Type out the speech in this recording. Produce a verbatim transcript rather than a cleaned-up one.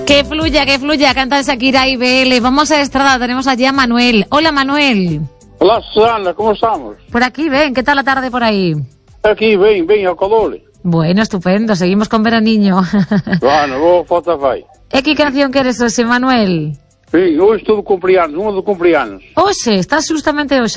Que fluya, que fluya, canta Shakira y B L. Vamos a Estrada, tenemos allí a Manuel. Hola, Manuel. Hola, Susana, ¿cómo estamos? Por aquí, ven, ¿qué tal la tarde por ahí? Aquí, ven, ven, ao calor. Bueno, estupendo, seguimos con veraniño. Bueno, vou falta vai. E que canción queres hoxe, Manuel? Sim, hoje estou de cumpleanos, uma de cumpleanos. Hoxe, estás justamente hoxe.